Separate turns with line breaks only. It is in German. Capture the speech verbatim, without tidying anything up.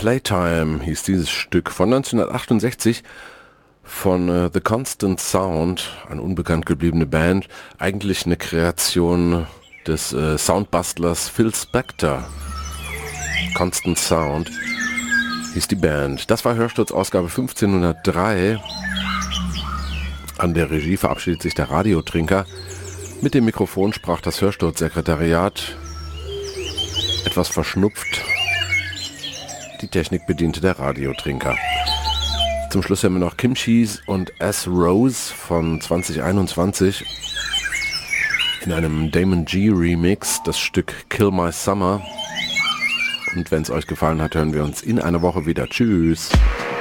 Playtime hieß dieses Stück von neunzehnhundertachtundsechzig von äh, The Constant Sound, eine unbekannt gebliebene Band, eigentlich eine Kreation des äh, Soundbustlers Phil Spector. Constant Sound hieß die Band. Das war Hörsturz Ausgabe fünfzehnhundertdrei. An der Regie verabschiedet sich der Radiotrinker. Mit dem Mikrofon sprach das Hörsturzsekretariat. Etwas verschnupft. Die Technik bediente der Radiotrinker. Zum Schluss haben wir noch Kimchis und S. Rose von zwanzig einundzwanzig in einem Damon G Remix, das Stück Kill My Summer. Und wenn es euch gefallen hat, hören wir uns in einer Woche wieder. Tschüss!